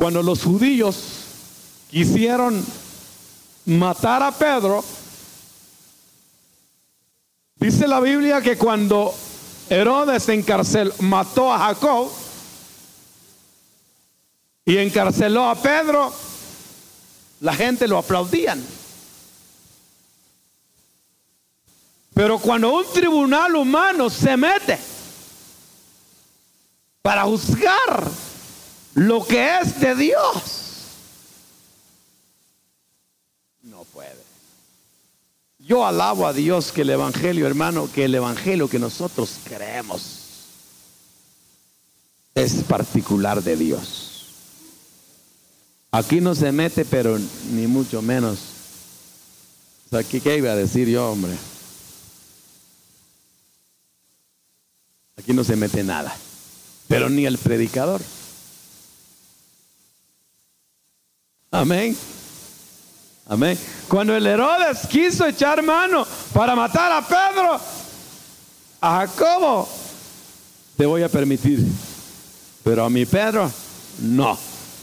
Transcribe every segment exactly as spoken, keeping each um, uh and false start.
cuando los judíos quisieron matar a Pedro, dice la Biblia que cuando Herodes encarceló, mató a Jacob y encarceló a Pedro, la gente lo aplaudían. Pero cuando un tribunal humano se mete para juzgar lo que es de Dios, no puede. Yo alabo a Dios que el evangelio, hermano, que el evangelio que nosotros creemos es particular de Dios. Aquí no se mete, pero ni mucho menos. O sea, ¿qué, qué iba a decir yo, hombre? Aquí no se mete nada, pero ni el predicador. Amén. Amén. Cuando el Herodes quiso echar mano para matar a Pedro, a Jacobo, te voy a permitir, pero a mi Pedro, no.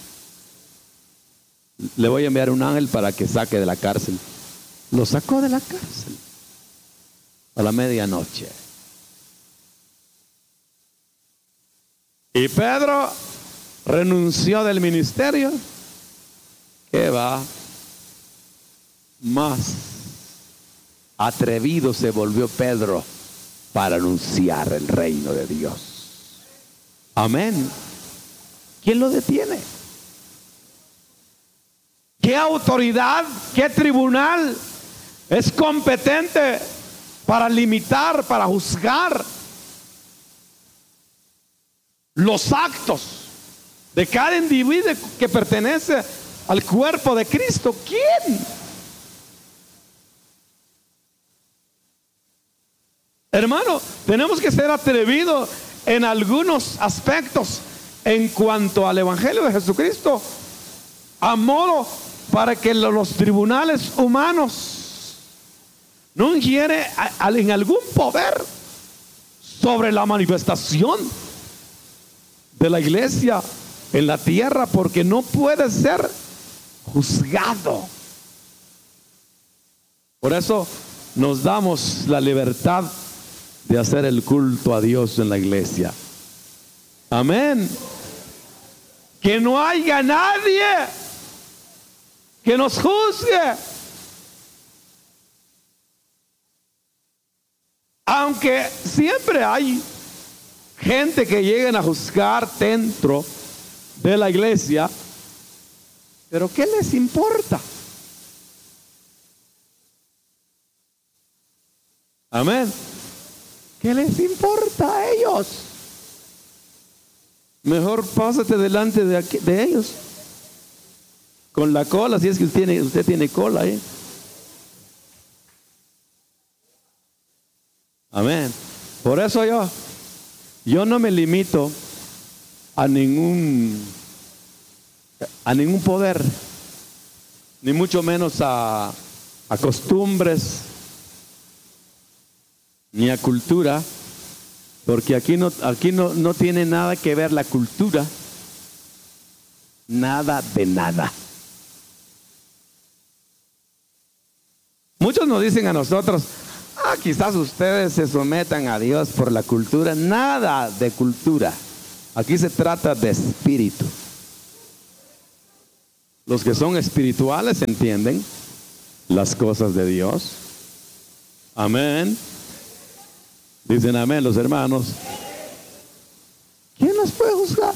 Le voy a enviar un ángel para que saque de la cárcel. Lo sacó de la cárcel a la medianoche. Y Pedro renunció del ministerio. ¿Qué va? Más atrevido se volvió Pedro para anunciar el reino de Dios. Amén. ¿Quién lo detiene? ¿Qué autoridad, qué tribunal es competente para limitar, para juzgar los actos de cada individuo que pertenece al cuerpo de Cristo? ¿Quién? Hermano, tenemos que ser atrevidos en algunos aspectos en cuanto al evangelio de Jesucristo, a modo para que los tribunales humanos no ingieren en algún poder sobre la manifestación de la iglesia en la tierra, porque no puede ser juzgado. Por eso nos damos la libertad de hacer el culto a Dios en la iglesia. Amén. Que no haya nadie que nos juzgue, aunque siempre hay gente que lleguen a juzgar dentro de la iglesia, pero ¿qué les importa? Amén. ¿Qué les importa a ellos? Mejor pásate delante de, aquí, de ellos con la cola, si es que usted tiene, usted tiene cola, ¿eh? Amén. Por eso yo yo no me limito a ningún a ningún poder, ni mucho menos a, a costumbres, ni a cultura, porque aquí no aquí no, no tiene nada que ver la cultura, nada de nada. Muchos nos dicen a nosotros: ah, quizás ustedes se sometan a Dios por la cultura. Nada de cultura. Aquí se trata de espíritu. Los que son espirituales entienden las cosas de Dios. Amén. Dicen amén los hermanos. ¿Quién nos puede juzgar?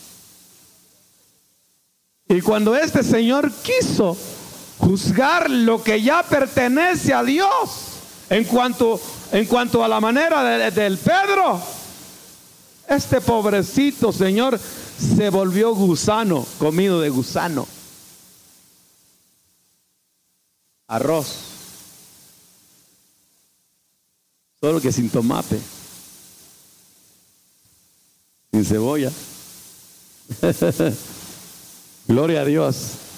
Y cuando este Señor quiso juzgar lo que ya pertenece a Dios, en cuanto, en cuanto a la manera de, del Pedro, este pobrecito Señor se volvió gusano, comido de gusano. Arroz, solo que sin tomate, sin cebolla. Gloria a Dios.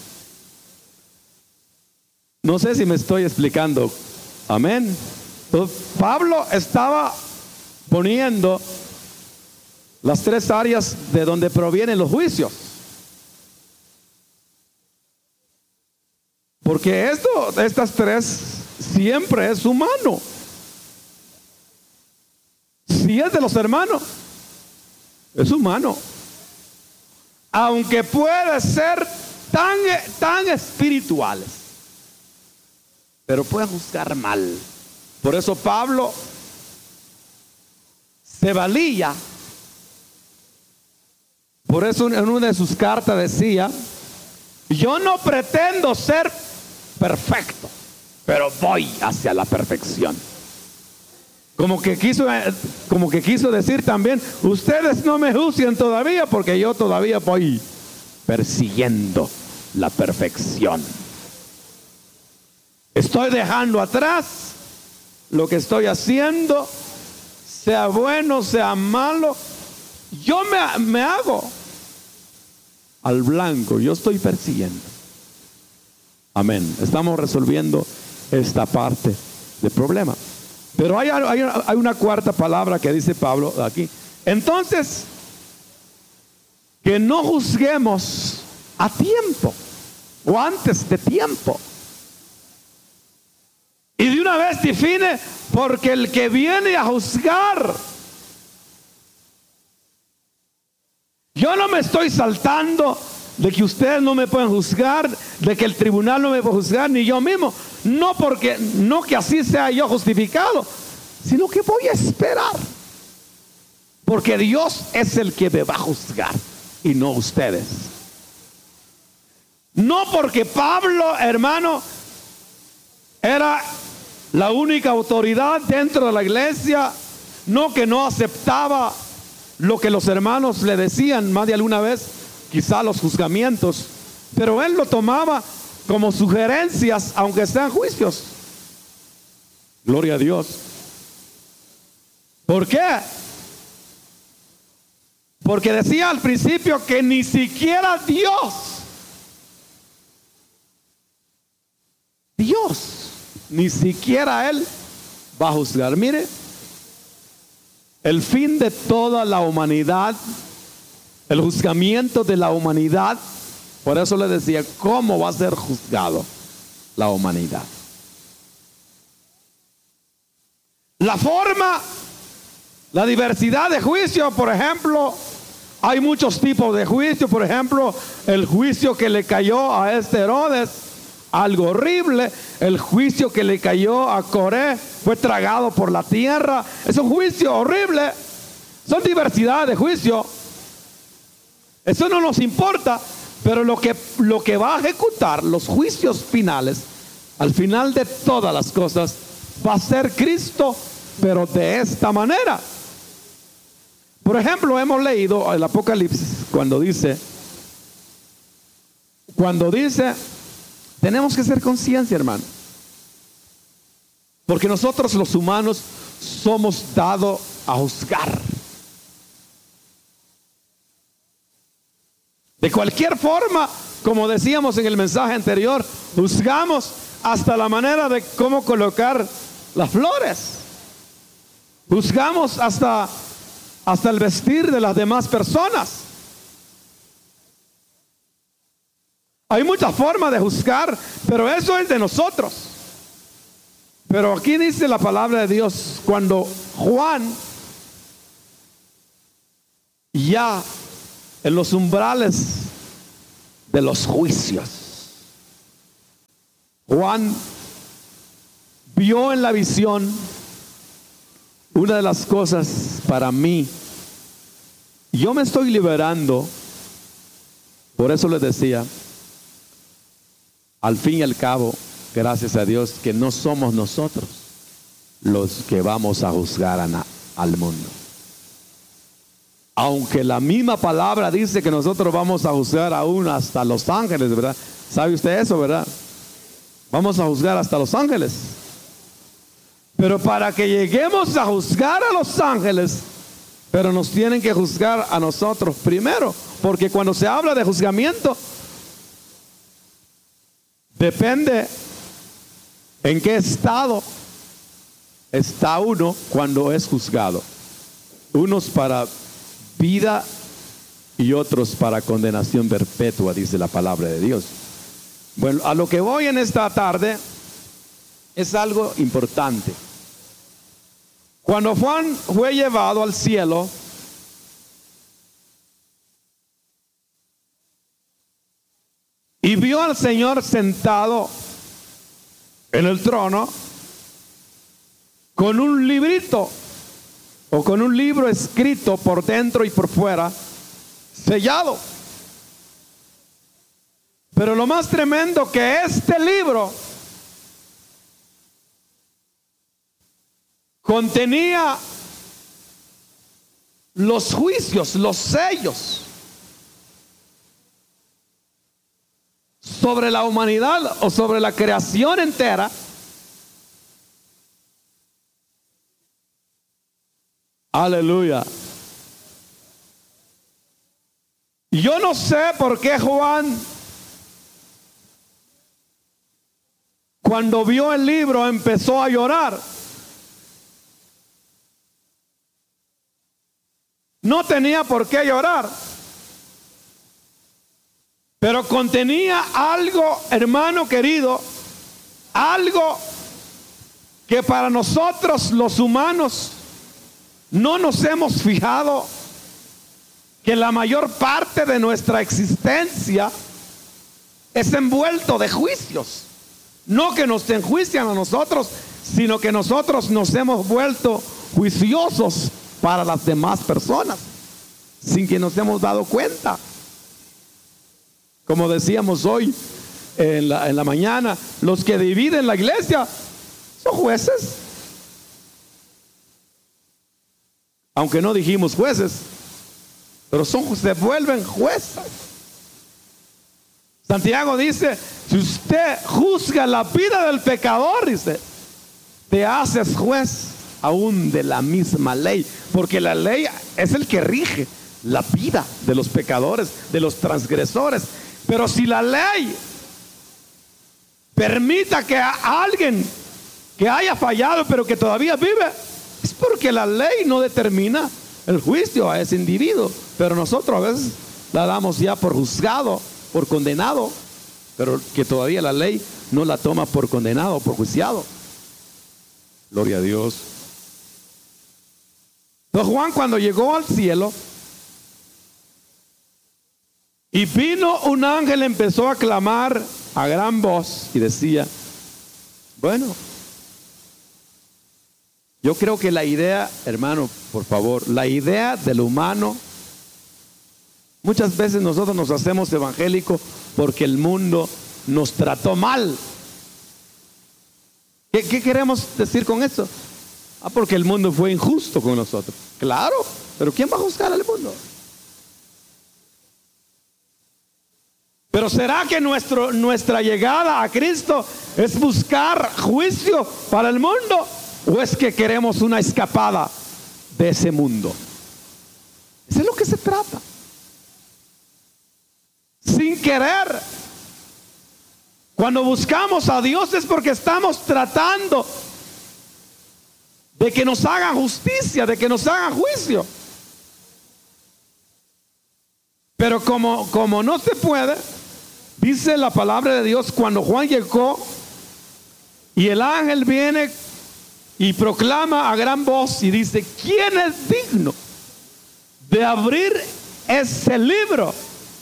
No sé si me estoy explicando. Amén. Entonces, Pablo estaba poniendo las tres áreas de donde provienen los juicios. Porque esto, estas tres, siempre es humano. Si es de los hermanos, es humano. Aunque puede ser tan, tan espirituales, pero puede juzgar mal. Por eso Pablo se valía. Por eso en una de sus cartas decía: yo no pretendo ser perfecto, pero voy hacia la perfección. Como que quiso, como que quiso decir también: ustedes no me juzguen todavía, porque yo todavía voy persiguiendo la perfección. Estoy dejando atrás lo que estoy haciendo, sea bueno, sea malo. Yo me, me hago al blanco, yo estoy persiguiendo. Amén. Estamos resolviendo esta parte del problema. Pero hay, hay, hay una cuarta palabra que dice Pablo aquí. Entonces, que no juzguemos a tiempo o antes de tiempo. Y de una vez define: porque el que viene a juzgar. Yo no me estoy saltando de que ustedes no me pueden juzgar, de que el tribunal no me puede juzgar, ni yo mismo. No porque, no que así sea yo justificado, sino que voy a esperar. Porque Dios es el que me va a juzgar y no ustedes. No porque Pablo, hermano, era la única autoridad dentro de la iglesia, no que no aceptaba lo que los hermanos le decían más de alguna vez, quizá los juzgamientos, pero él lo tomaba como sugerencias, aunque sean juicios. Gloria a Dios. ¿Por qué? Porque decía al principio que ni siquiera Dios, Dios, ni siquiera Él va a juzgar. Mire, el fin de toda la humanidad, el juzgamiento de la humanidad. Por eso le decía: ¿cómo va a ser juzgado la humanidad? La forma, la diversidad de juicio, por ejemplo, hay muchos tipos de juicio. Por ejemplo, el juicio que le cayó a este Herodes, algo horrible. El juicio que le cayó a Coré, fue tragado por la tierra. Es un juicio horrible. Son diversidad de juicio. Eso no nos importa. Pero lo que, lo que va a ejecutar los juicios finales, al final de todas las cosas, va a ser Cristo, pero de esta manera. Por ejemplo, hemos leído el Apocalipsis cuando dice, cuando dice, tenemos que ser conciencia, hermano, porque nosotros los humanos somos dados a juzgar. De cualquier forma, como decíamos en el mensaje anterior, juzgamos hasta la manera de cómo colocar las flores. Juzgamos hasta, hasta el vestir de las demás personas. Hay muchas formas de juzgar, pero eso es de nosotros. Pero aquí dice la palabra de Dios, cuando Juan ya en los umbrales de los juicios, Juan vio en la visión una de las cosas para mí. Yo me estoy liberando, por eso les decía, al fin y al cabo, gracias a Dios, que no somos nosotros los que vamos a juzgar a na, al mundo. Aunque la misma palabra dice que nosotros vamos a juzgar aún hasta los ángeles, ¿verdad? ¿Sabe usted eso, verdad? Vamos a juzgar hasta los ángeles. Pero para que lleguemos a juzgar a los ángeles, pero nos tienen que juzgar a nosotros primero. Porque cuando se habla de juzgamiento, depende en qué estado está uno cuando es juzgado. Unos para vida y otros para condenación perpetua, dice la palabra de Dios. Bueno, a lo que voy en esta tarde es algo importante. Cuando Juan fue llevado al cielo, y vio al Señor sentado en el trono con un librito o con un libro escrito por dentro y por fuera, sellado. Pero lo más tremendo que este libro contenía los juicios, los sellos sobre la humanidad o sobre la creación entera. Aleluya. Yo no sé por qué Juan, cuando vio el libro, empezó a llorar. No tenía por qué llorar, pero contenía algo, hermano querido, algo que para nosotros los humanos no nos hemos fijado, que la mayor parte de nuestra existencia es envuelto de juicios. No que nos enjuician a nosotros, sino que nosotros nos hemos vuelto juiciosos para las demás personas, sin que nos hemos dado cuenta. Como decíamos hoy en la, en la mañana, los que dividen la iglesia son jueces. Aunque no dijimos jueces, pero son, se vuelven jueces. Santiago dice: si usted juzga la vida del pecador, dice, te haces juez aún de la misma ley, porque la ley es el que rige la vida de los pecadores, de los transgresores. Pero si la ley permita que a alguien que haya fallado pero que todavía vive, es porque la ley no determina el juicio a ese individuo. Pero nosotros a veces la damos ya por juzgado, por condenado, pero que todavía la ley no la toma por condenado, por juiciado. Gloria a Dios. Entonces Juan, cuando llegó al cielo y vino un ángel, empezó a clamar a gran voz y decía: bueno, yo creo que la idea, hermano, por favor, la idea del humano, muchas veces nosotros nos hacemos evangélicos porque el mundo nos trató mal. ¿Qué, qué queremos decir con eso? Ah, porque el mundo fue injusto con nosotros. Claro, pero ¿quién va a juzgar al mundo? Pero ¿será que nuestro, nuestra llegada a Cristo es buscar juicio para el mundo? ¿O es que queremos una escapada de ese mundo? Eso es lo que se trata. Sin querer, cuando buscamos a Dios es porque estamos tratando de que nos hagan justicia, de que nos hagan juicio. Pero como, como no se puede, dice la palabra de Dios, cuando Juan llegó y el ángel viene y proclama a gran voz y dice: ¿quién es digno de abrir ese libro?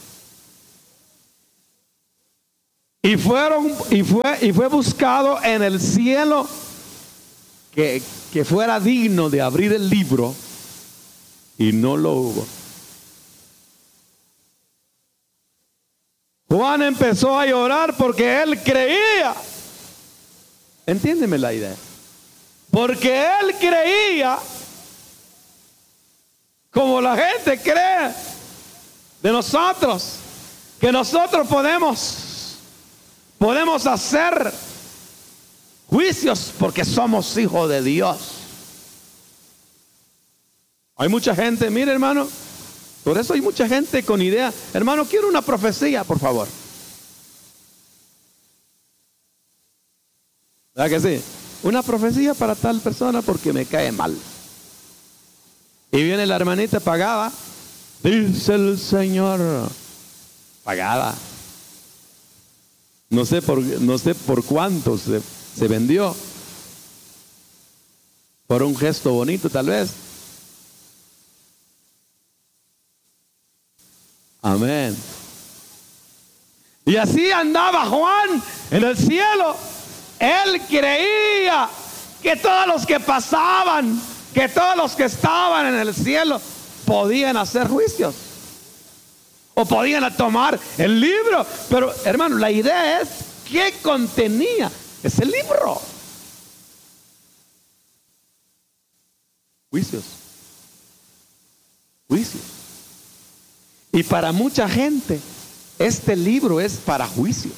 Y fueron y fue y fue buscado en el cielo que, que fuera digno de abrir el libro, y no lo hubo. Juan empezó a llorar porque él creía. Entiéndeme la idea. Porque él creía, como la gente cree de nosotros, que nosotros podemos podemos hacer juicios porque somos hijos de Dios. Hay mucha gente, mire hermano, por eso hay mucha gente con idea: hermano, quiero una profecía, por favor. ¿Verdad que sí? Una profecía para tal persona porque me cae mal. Y viene la hermanita pagada, dice el Señor, pagada. No sé por, no sé por cuánto se, se vendió. Por un gesto bonito, tal vez. Amén. Y así andaba Juan en el cielo. Él creía que todos los que pasaban, que todos los que estaban en el cielo podían hacer juicios o podían tomar el libro. Pero hermano, la idea es qué contenía ese libro. Juicios. Juicios. Y para mucha gente este libro es para juicios.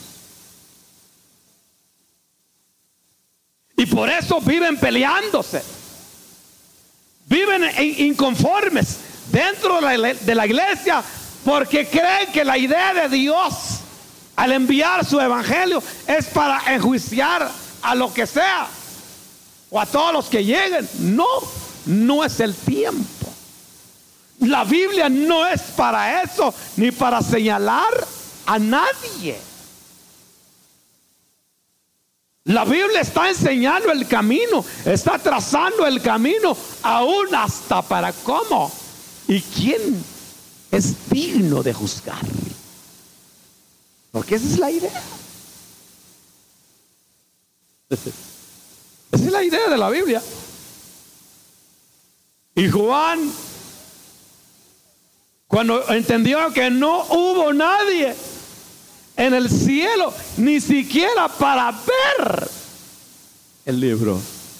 Y por eso viven peleándose. Viven inconformes dentro de la iglesia porque creen que la idea de Dios al enviar su evangelio es para enjuiciar a lo que sea o a todos los que lleguen. No, no es el tiempo. La Biblia no es para eso, ni para señalar a nadie. La Biblia está enseñando el camino, está trazando el camino, aún hasta para cómo y quién es digno de juzgar. Porque esa es la idea. Esa es la idea de la Biblia. Y Juan, cuando entendió que no hubo nadie en el cielo, ni siquiera para ver el libro,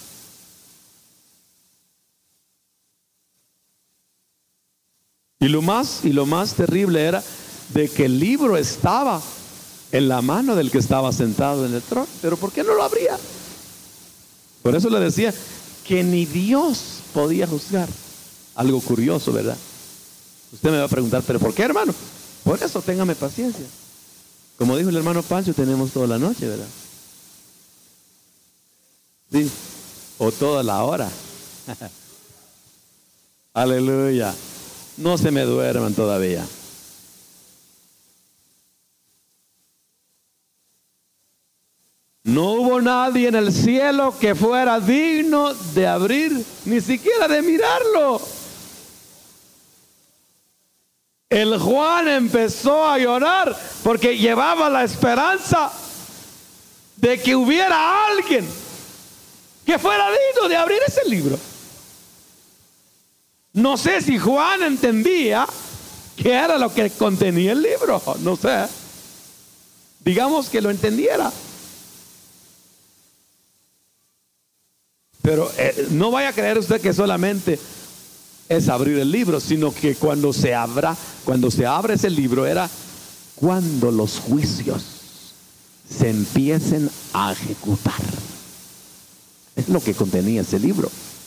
y lo más y lo más terrible era de que el libro estaba en la mano del que estaba sentado en el trono. Pero ¿por qué no lo abría? Por eso le decía que ni Dios podía juzgar. Algo curioso, ¿verdad? Usted me va a preguntar, ¿pero por qué, hermano? Por eso, téngame paciencia. Como dijo el hermano Pancho, tenemos toda la noche, ¿verdad? Sí, o toda la hora. Aleluya. No se me duerman todavía. No hubo nadie en el cielo que fuera digno de abrir, ni siquiera de mirarlo. El Juan empezó a llorar porque llevaba la esperanza de que hubiera alguien que fuera digno de abrir ese libro. No sé si Juan entendía qué era lo que contenía el libro, no sé. Digamos que lo entendiera. Pero eh, no vaya a creer usted que solamente es abrir el libro, sino que cuando se abra, cuando se abre ese libro, era cuando los juicios se empiecen a ejecutar. Es lo que contenía ese libro.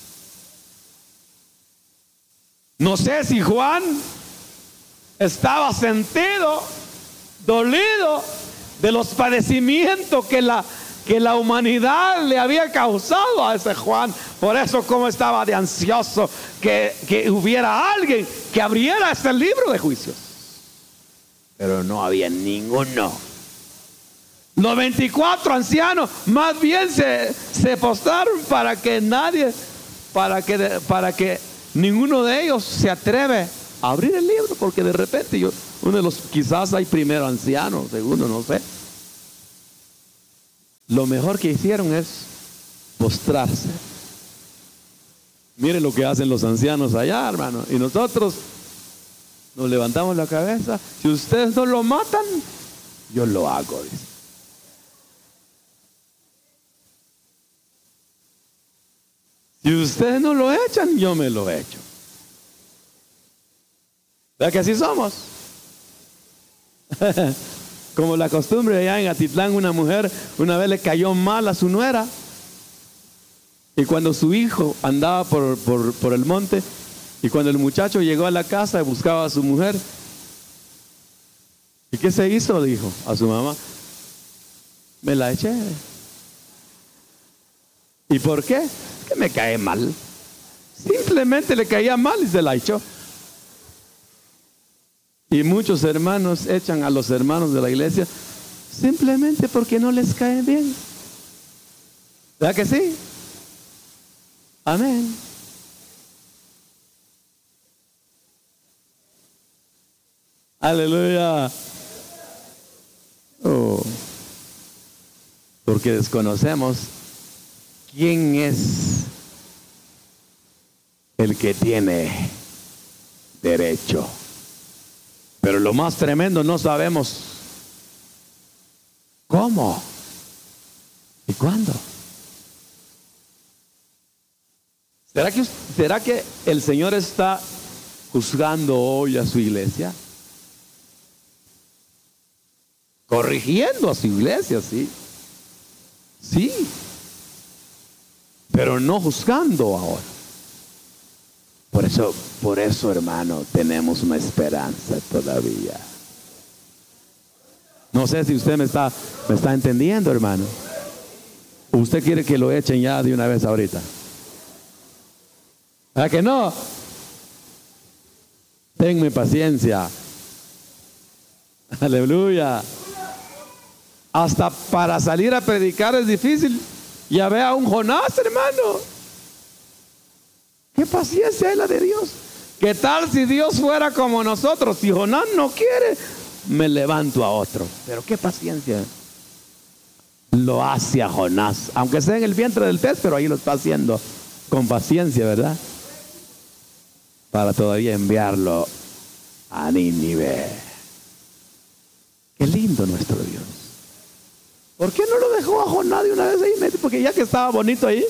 No sé si Juan estaba sentido, dolido de los padecimientos que la que la humanidad le había causado a ese Juan. Por eso como estaba de ansioso que, que hubiera alguien que abriera ese libro de juicios. Pero no había ninguno. Los veinticuatro ancianos más bien se, se postraron para que nadie, para que, para que ninguno de ellos se atreve a abrir el libro, porque de repente yo, uno de los, quizás hay primero anciano, segundo, no sé. Lo mejor que hicieron es postrarse. Miren lo que hacen los ancianos allá, hermano. Y nosotros nos levantamos la cabeza. Si ustedes no lo matan, yo lo hago, dice. Si ustedes no lo echan, yo me lo echo. ¿Verdad que así somos? Como la costumbre allá en Atitlán, una mujer una vez le cayó mal a su nuera. Y cuando su hijo andaba por, por, por el monte, y cuando el muchacho llegó a la casa y buscaba a su mujer, ¿y qué se hizo? Dijo a su mamá: me la eché. ¿Y por qué? Es que me cae mal. Simplemente le caía mal y se la echó. Y muchos hermanos echan a los hermanos de la iglesia simplemente porque no les cae bien. ¿Verdad que sí? Amén. Aleluya. Oh. Porque desconocemos quién es el que tiene derecho. Pero lo más tremendo, no sabemos cómo y cuándo. ¿Será que, será que el Señor está juzgando hoy a su iglesia? Corrigiendo a su iglesia, sí. Sí. Pero no juzgando ahora. Por eso, por eso, hermano, tenemos una esperanza todavía. No sé si usted me está, me está entendiendo, hermano. ¿Usted quiere que lo echen ya de una vez ahorita? ¿A que no? Tenme paciencia. Aleluya. Hasta para salir a predicar es difícil. Ya ve a un Jonás, hermano. ¿Qué paciencia es la de Dios? ¿Qué tal si Dios fuera como nosotros? Si Jonás no quiere, me levanto a otro. Pero qué paciencia lo hace a Jonás, aunque sea en el vientre del pez, pero ahí lo está haciendo con paciencia, ¿verdad? Para todavía enviarlo a Nínive. Qué lindo nuestro Dios. ¿Por qué no lo dejó a Jonás de una vez ahí? Porque ya que estaba bonito ahí,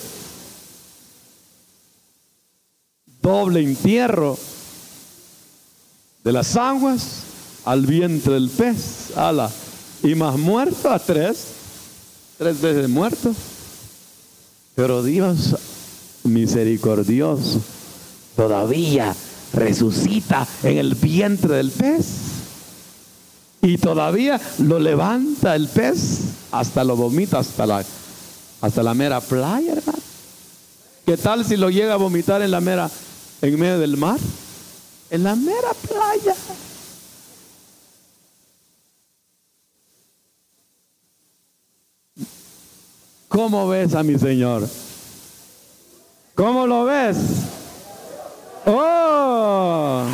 doble entierro de las aguas al vientre del pez, ala, y más muerto a tres, tres veces muerto. Pero Dios misericordioso todavía resucita en el vientre del pez y todavía lo levanta el pez, hasta lo vomita hasta la, hasta la mera playa, hermano. ¿Qué tal si lo llega a vomitar en la mera, en medio del mar? En la mera playa. ¿Cómo ves a mi Señor? ¿Cómo lo ves? ¡Oh!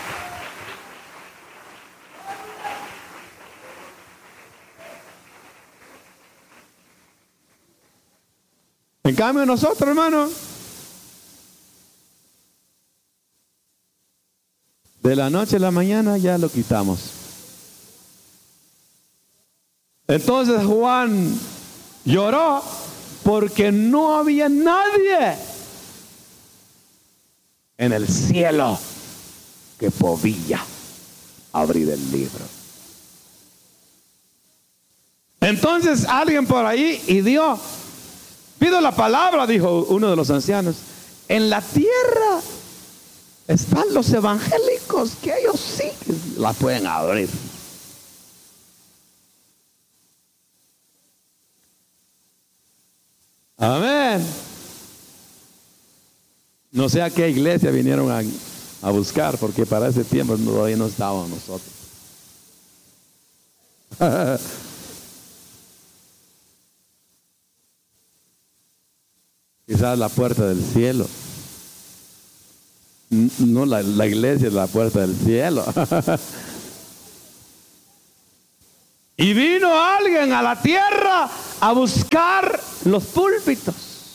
En cambio nosotros, hermano, de la noche a la mañana ya lo quitamos. Entonces Juan lloró porque no había nadie en el cielo que podía abrir el libro. Entonces alguien por ahí y dio, pido la palabra, dijo uno de los ancianos. En la tierra están los evangélicos, que ellos sí la pueden abrir. Amén. No sé a qué iglesia vinieron a, a buscar, porque para ese tiempo todavía no estábamos nosotros. Quizás la puerta del cielo. No, la, la iglesia es la puerta del cielo. Y vino alguien a la tierra a buscar los púlpitos.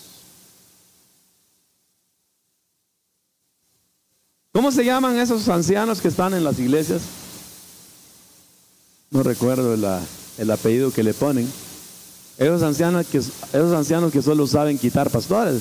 ¿Cómo se llaman esos ancianos que están en las iglesias? No recuerdo la, el apellido que le ponen. Esos ancianos que, esos ancianos que solo saben quitar pastores.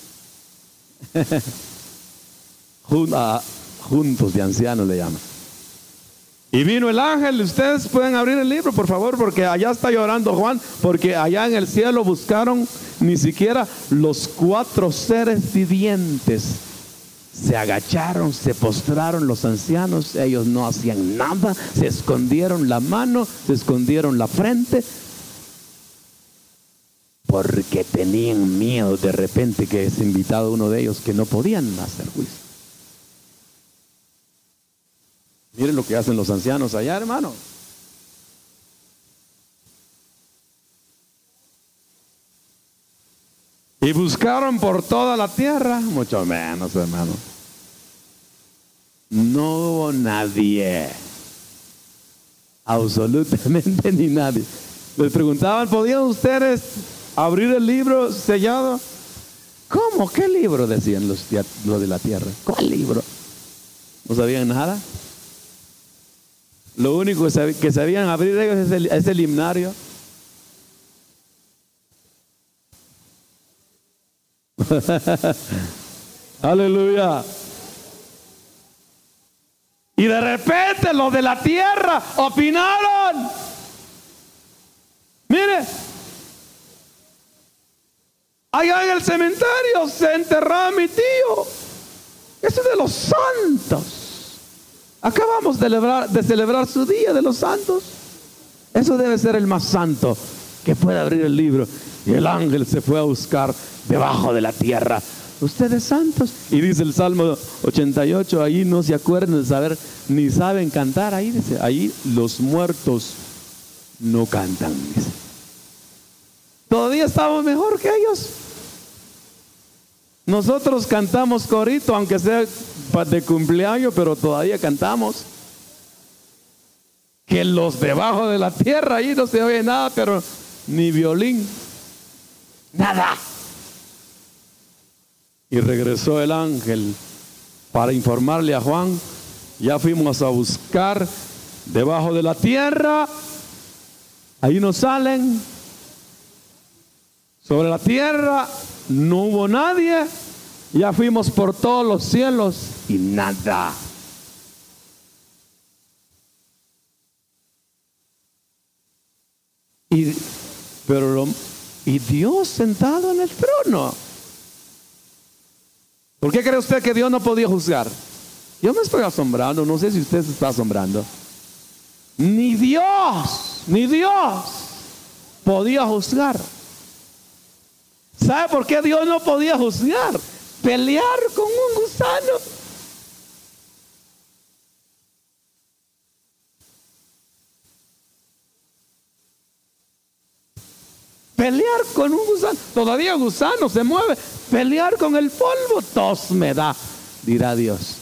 Juntos de ancianos le llaman. Y vino el ángel. Ustedes pueden abrir el libro, por favor, porque allá está llorando Juan, porque allá en el cielo buscaron ni siquiera los cuatro seres vivientes. Se agacharon, se postraron los ancianos, ellos no hacían nada, se escondieron la mano, se escondieron la frente, porque tenían miedo de repente que es invitado uno de ellos que no podían hacer juicio. Miren lo que hacen los ancianos allá, hermano. Y buscaron por toda la tierra, mucho menos, hermano. No hubo nadie, absolutamente ni nadie. Les preguntaban, ¿podían ustedes abrir el libro sellado? ¿Cómo? ¿Qué libro? Decían los, los de la tierra. ¿Cuál libro? No sabían nada. Lo único que sabían abrir ellos es el, es el himnario. Aleluya. Y de repente los de la tierra opinaron. Mire, allá en el cementerio se enterraba mi tío. Ese es de los santos. Acabamos de celebrar, de celebrar su día de los santos. Eso debe ser el más santo que pueda abrir el libro. Y el ángel se fue a buscar debajo de la tierra. Ustedes santos. Y dice el Salmo ochenta y ocho, ahí no se acuerdan de saber, ni saben cantar. Ahí dice, ahí los muertos no cantan, dice. Todavía estamos mejor que ellos. Nosotros cantamos corito, aunque sea de cumpleaños, pero todavía cantamos. Que los debajo de la tierra, ahí no se oye nada, pero ni violín, nada. Y regresó el ángel para informarle a Juan, ya fuimos a buscar debajo de la tierra, ahí no salen. Sobre la tierra no hubo nadie, ya fuimos por todos los cielos y nada. Y, pero lo, y Dios sentado en el trono. ¿Por qué cree usted que Dios no podía juzgar? Yo me estoy asombrando, no sé si usted se está asombrando. Ni Dios, ni Dios podía juzgar. ¿Sabe por qué Dios no podía juzgar? Pelear con un gusano. Pelear con un gusano. Todavía el gusano se mueve. Pelear con el polvo. Tos me da, dirá Dios.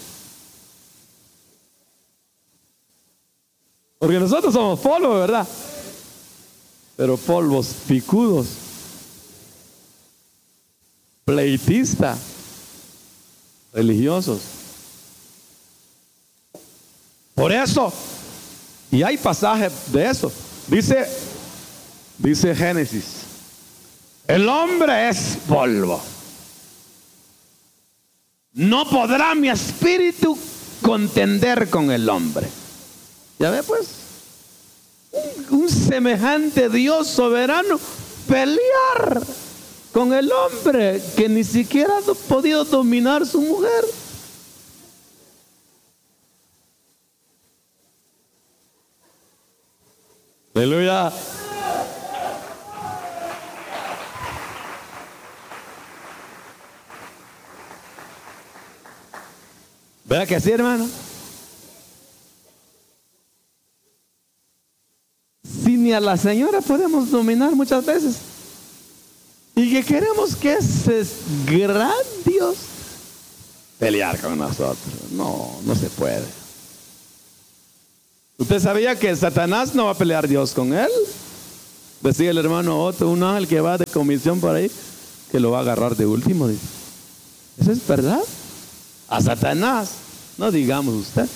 Porque nosotros somos polvo, ¿verdad? Pero polvos picudos. Pleitistas. Religiosos. Por eso, y hay pasaje de eso. Dice, dice Génesis, el hombre es polvo. No podrá mi espíritu contender con el hombre. Ya ve pues, un, un semejante Dios soberano pelear con el hombre que ni siquiera ha podido dominar su mujer. Aleluya. ¿Verdad que sí, hermano? Si ni a la señora podemos dominar muchas veces, y que queremos que ese gran Dios pelear con nosotros. No, no se puede. ¿Usted sabía que Satanás no va a pelear Dios con él? Decía el hermano Otto, un ángel que va de comisión por ahí, que lo va a agarrar de último. Dice. ¿Eso es verdad? A Satanás, no digamos usted.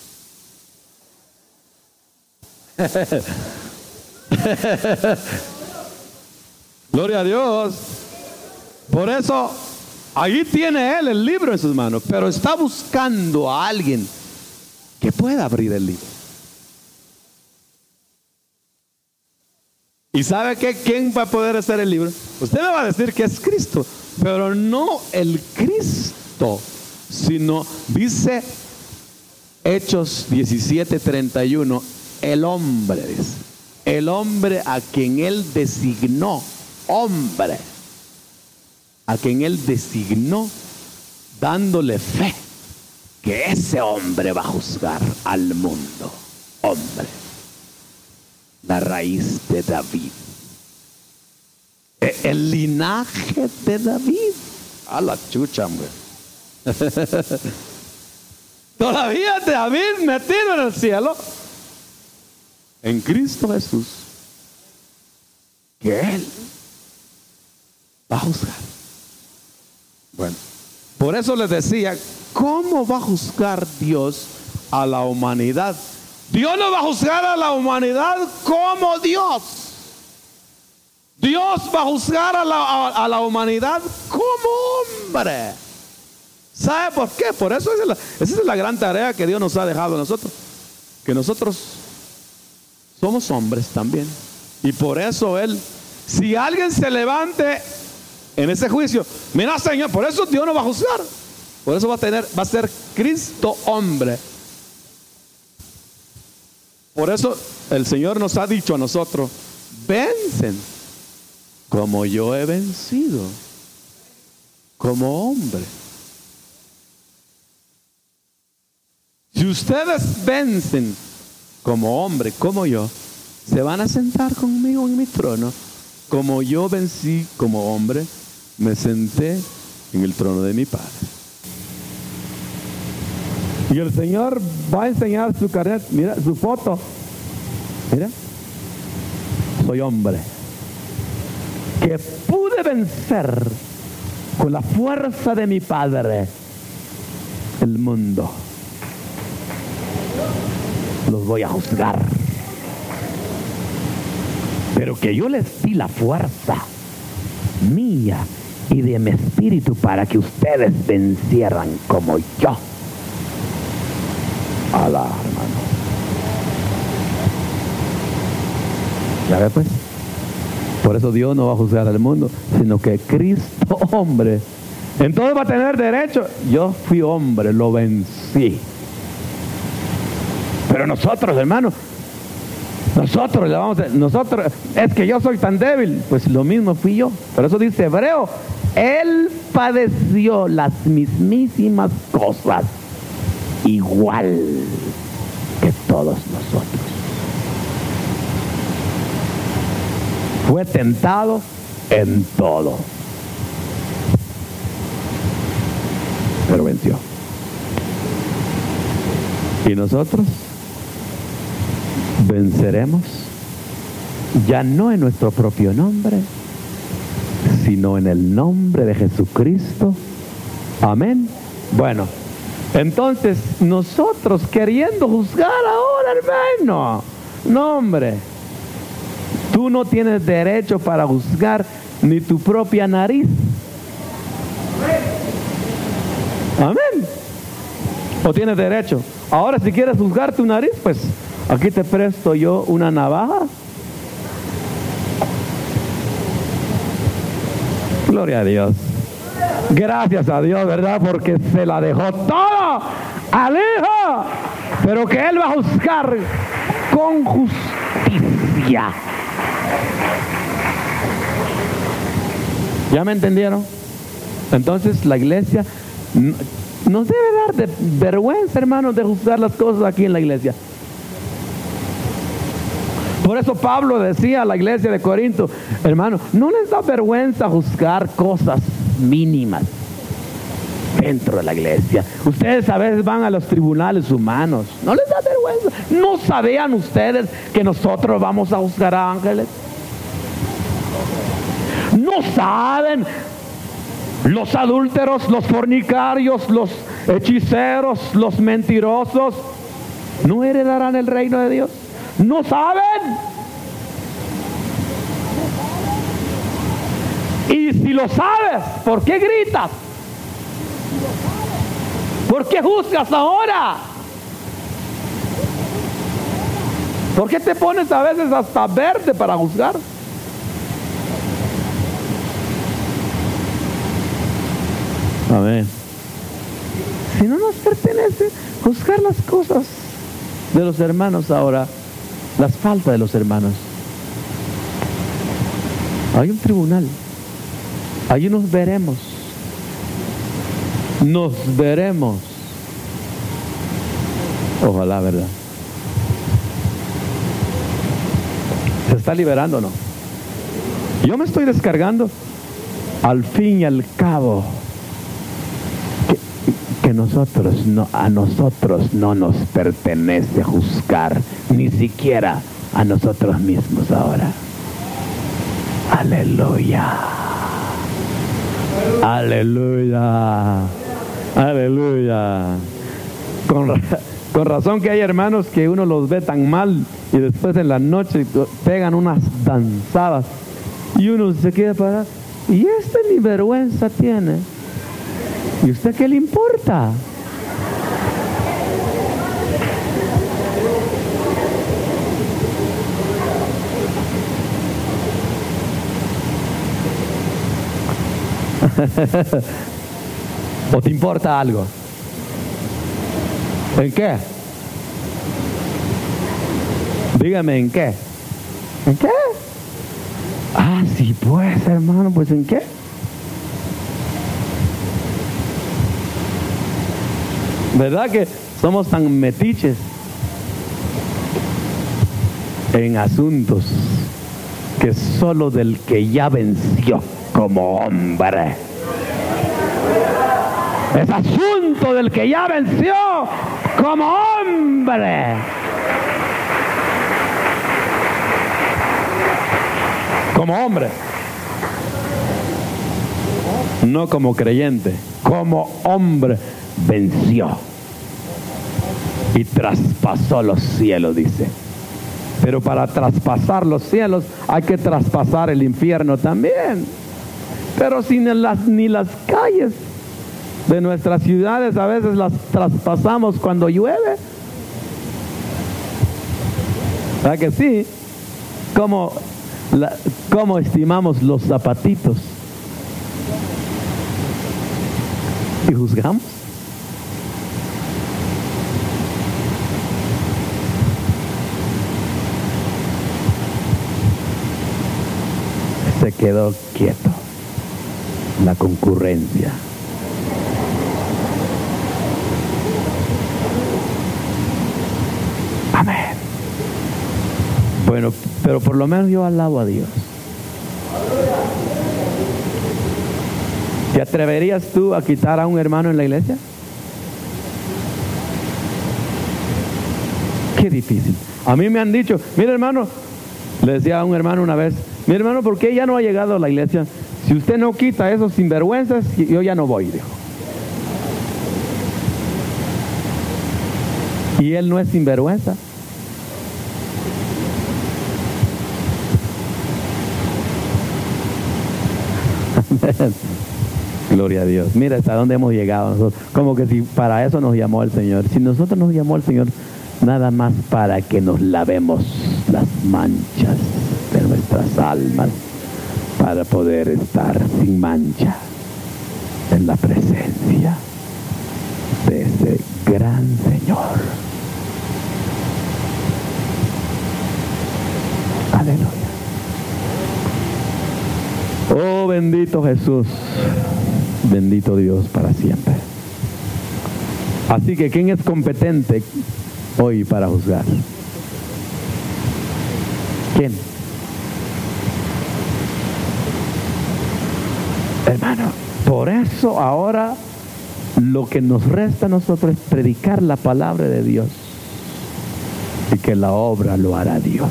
Gloria a Dios. Por eso, ahí tiene él el libro en sus manos, pero está buscando a alguien que pueda abrir el libro. ¿Y sabe qué? ¿Quién va a poder hacer el libro? Usted me va a decir que es Cristo, pero no el Cristo, sino dice Hechos diecisiete treinta y uno, el hombre, dice, el hombre a quien él designó, hombre, a quien él designó, dándole fe, que ese hombre va a juzgar al mundo, hombre. La raíz de David, El linaje de David. A la chucha, hombre. Todavía David metido en el cielo. En Cristo Jesús. Que Él va a juzgar. Bueno, por eso les decía, ¿cómo va a juzgar Dios a la humanidad? Dios no va a juzgar a la humanidad como Dios. Dios va a juzgar a la, a, a la humanidad como hombre. ¿Sabe por qué? Por eso esa es, la, esa es la gran tarea que Dios nos ha dejado a nosotros. Que nosotros somos hombres también. Y por eso Él, si alguien se levante en ese juicio, mira, Señor, por eso Dios no va a juzgar. Por eso va a tener, va a ser Cristo hombre. Por eso el Señor nos ha dicho a nosotros: vencen como yo he vencido, como hombre. Si ustedes vencen como hombre, como yo, se van a sentar conmigo en mi trono. Como yo vencí como hombre, me senté en el trono de mi Padre. Y el Señor va a enseñar su carnet. Mira su foto. Mira. Soy hombre que pude vencer con la fuerza de mi Padre el mundo. Los voy a juzgar. Pero que yo les di la fuerza mía y de mi espíritu para que ustedes vencieran como yo. Alá, hermano. ¿Ya ve pues? Por eso Dios no va a juzgar al mundo, sino que Cristo hombre, entonces va a tener derecho. Yo fui hombre, lo vencí. Pero nosotros, hermano, nosotros le vamos a, nosotros, es que yo soy tan débil, pues lo mismo fui yo. Por eso dice Hebreo, Él padeció las mismísimas cosas, igual que todos nosotros. Fue tentado en todo, pero venció. Y nosotros venceremos, ya no en nuestro propio nombre, sino en el nombre de Jesucristo. Amén. Bueno, entonces nosotros queriendo juzgar ahora, hermano, no, hombre, tú no tienes derecho para juzgar ni tu propia nariz. Amén. ¿O tienes derecho? Ahora, si quieres juzgar tu nariz, pues aquí te presto yo una navaja. Gloria a Dios. Gracias a Dios, ¿verdad? Porque se la dejó todo al Hijo. Pero que Él va a juzgar con justicia. ¿Ya me entendieron? Entonces la iglesia nos debe dar de vergüenza, hermanos, de juzgar las cosas aquí en la iglesia. Por eso Pablo decía a la iglesia de Corinto, hermano, no les da vergüenza juzgar cosas mínimas dentro de la iglesia. Ustedes a veces van a los tribunales humanos, no les da vergüenza. ¿No sabían ustedes que nosotros vamos a juzgar a ángeles? ¿No saben los adúlteros, los fornicarios, los hechiceros, los mentirosos no heredarán el reino de Dios? ¿No saben? Y si lo sabes, ¿por qué gritas? ¿Por qué juzgas ahora? ¿Por qué te pones a veces hasta verde para juzgar? Amén. Si no nos pertenece juzgar las cosas de los hermanos ahora, las faltas de los hermanos. Hay un tribunal, ahí nos veremos, nos veremos. Ojalá, ¿verdad? ¿Se está liberando o no? Yo me estoy descargando. Al fin y al cabo, que, que nosotros no, a nosotros no nos pertenece juzgar, ni siquiera a nosotros mismos ahora. Aleluya. Aleluya. Aleluya. Con, con razón que hay hermanos que uno los ve tan mal y después en la noche pegan unas danzadas y uno se queda parado. Y este ni vergüenza tiene. ¿Y usted qué le importa? ¿O te importa algo? ¿En qué? Dígame, ¿en qué? ¿En qué? Ah, sí, pues, hermano, pues, ¿en qué? ¿Verdad que somos tan metiches en asuntos que solo del que ya venció como hombre? Es asunto del que ya venció como hombre. Como hombre. No como creyente. Como hombre venció. Y traspasó los cielos, dice. Pero para traspasar los cielos hay que traspasar el infierno también. Pero si ni las, ni las calles de nuestras ciudades a veces las traspasamos cuando llueve. ¿Verdad que sí? ¿Cómo, la, cómo estimamos los zapatitos? ¿Y juzgamos? Se quedó quieto la concurrencia. Amén. Bueno, pero por lo menos yo alabo a Dios. ¿Te atreverías tú a quitar a un hermano en la iglesia? Qué difícil. A mí me han dicho, mire hermano, le decía a un hermano una vez, mi hermano, ¿por qué ya no ha llegado a la iglesia? Si usted no quita esos sinvergüenzas, yo ya no voy, dijo. Y él no es sinvergüenza. Gloria a Dios. Mira hasta dónde hemos llegado nosotros. Como que si para eso nos llamó el Señor. Si nosotros nos llamó el Señor, nada más para que nos lavemos las manchas de nuestras almas, para poder estar sin mancha en la presencia de ese gran Señor. Aleluya. Oh, bendito Jesús, bendito Dios para siempre. Así que, ¿quién es competente hoy para juzgar? ¿Quién? Hermano, por eso ahora lo que nos resta a nosotros es predicar la palabra de Dios, y que la obra lo hará Dios.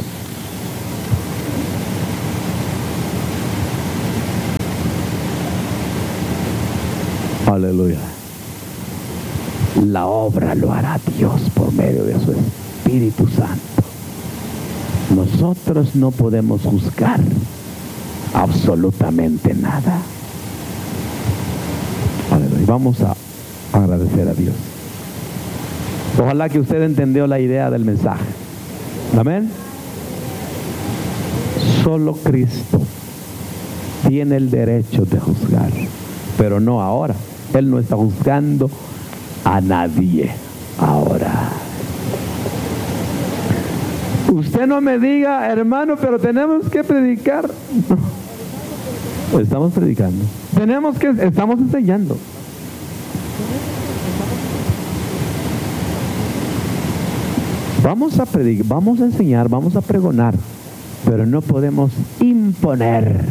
Aleluya. La obra lo hará Dios por medio de su Espíritu Santo. Nosotros no podemos juzgar absolutamente nada. Aleluya. Vamos a agradecer a Dios. Ojalá que usted entendió la idea del mensaje. Amén. Solo Cristo tiene el derecho de juzgar, pero no ahora. Él no está juzgando a nadie ahora. Usted no me diga, hermano, pero tenemos que predicar. No. Estamos predicando. Tenemos que, estamos enseñando. Vamos a predicar, vamos a enseñar, vamos a pregonar. pero no podemos imponer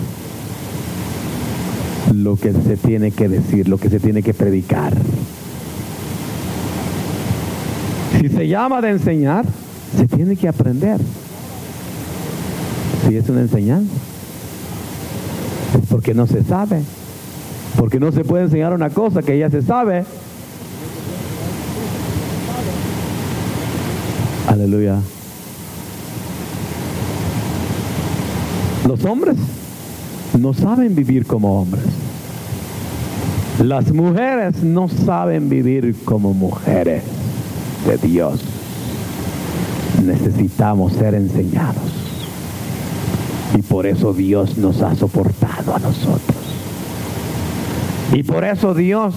lo que se tiene que decir, lo que se tiene que predicar. Si se llama de enseñar, se tiene que aprender. Si es una enseñanza, es porque no se sabe. Porque no se puede enseñar una cosa que ya se sabe. Aleluya. Los hombres no saben vivir como hombres. Las mujeres no saben vivir como mujeres de Dios. Necesitamos ser enseñados. Y por eso Dios nos ha soportado a nosotros. Y por eso Dios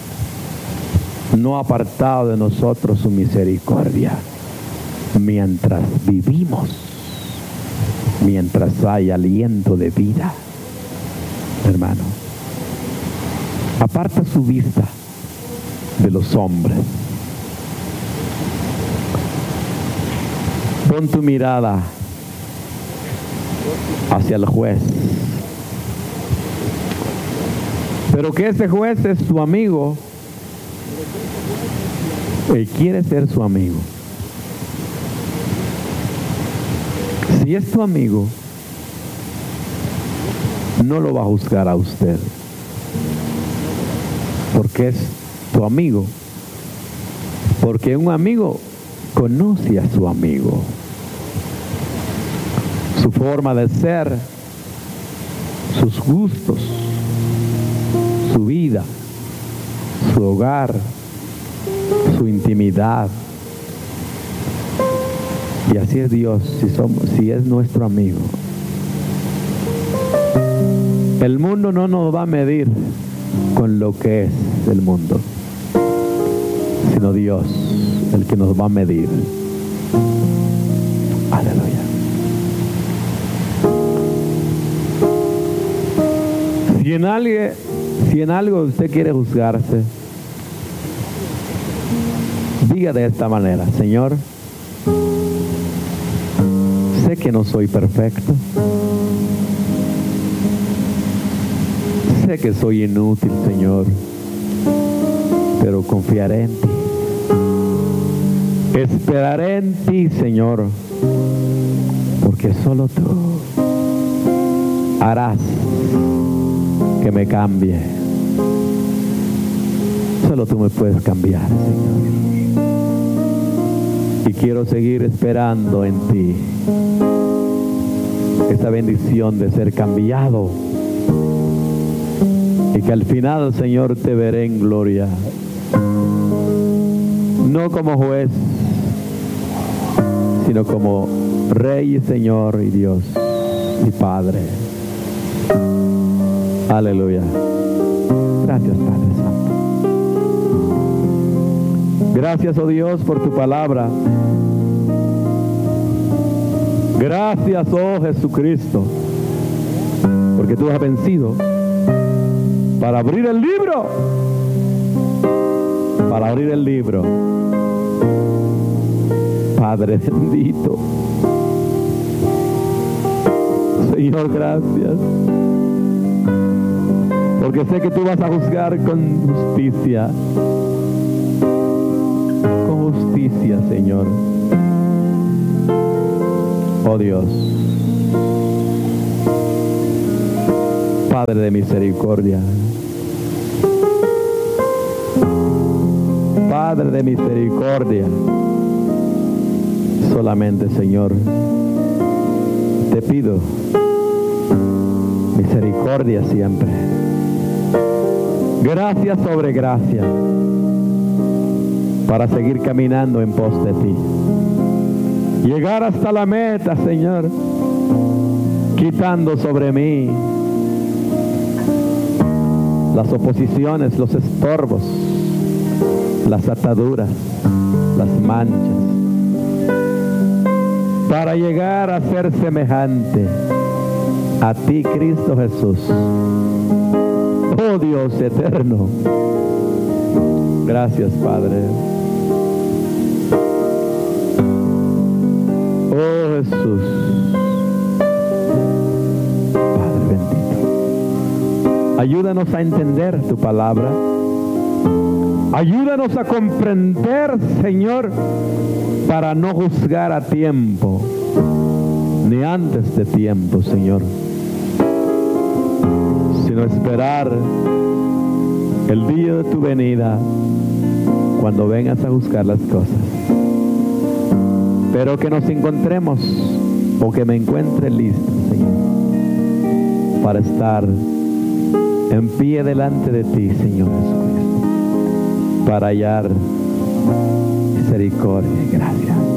no ha apartado de nosotros su misericordia. Mientras vivimos, mientras hay aliento de vida, hermano, aparta su vista de los hombres. Pon tu mirada hacia el juez. Pero que ese juez es su amigo. Él quiere ser su amigo. Si es tu amigo, no lo va a juzgar a usted, porque es tu amigo. Porque un amigo conoce a su amigo, su forma de ser, sus gustos, su vida, su hogar, su intimidad. Y así es Dios, si somos, si es nuestro amigo. El mundo no nos va a medir con lo que es el mundo, sino Dios, el que nos va a medir. Aleluya. Si en algo, si en algo usted quiere juzgarse, diga de esta manera: Señor, sé que no soy perfecto, sé que soy inútil, Señor, pero confiaré en ti. Esperaré en ti, Señor, porque solo tú harás que me cambie. Solo tú me puedes cambiar, Señor. Y quiero seguir esperando en ti esa bendición de ser cambiado, y que al final, Señor, te veré en gloria, no como juez, sino como Rey y Señor y Dios y Padre. Aleluya. Gracias, Padre Santo. Gracias, oh Dios, por tu palabra. Gracias, oh Jesucristo, porque tú has vencido para abrir el libro, para abrir el libro. Padre bendito, Señor, gracias, porque sé que tú vas a juzgar con justicia, con justicia, Señor. Oh Dios, Padre de misericordia, Padre de misericordia, solamente, Señor, te pido misericordia siempre, gracia sobre gracia, para seguir caminando en pos de ti, llegar hasta la meta, Señor, quitando sobre mí las oposiciones, los estorbos, las ataduras, las manchas, para llegar a ser semejante a ti, Cristo Jesús. Oh Dios eterno, gracias, Padre. Oh Jesús, Ayúdanos a entender tu palabra. Ayúdanos a comprender, Señor, para no juzgar a tiempo, ni antes de tiempo, Señor, sino esperar el día de tu venida, cuando vengas a juzgar las cosas. Pero que nos encontremos, o que me encuentre listo, Señor, para estar en pie delante de ti, Señor Jesucristo, para hallar misericordia y gracia.